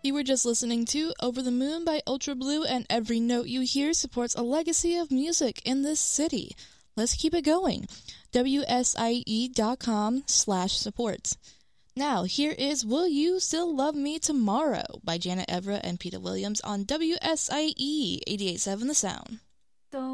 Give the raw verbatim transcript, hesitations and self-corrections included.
You were just listening to Over the Moon by Ultra Blue, and every note you hear supports a legacy of music in this city. Let's keep it going. W S I E dot com slash support. Now, here is Will You Still Love Me Tomorrow by Janet Evra and Peter Williams on W S I E eighty-eight point seven The Sound.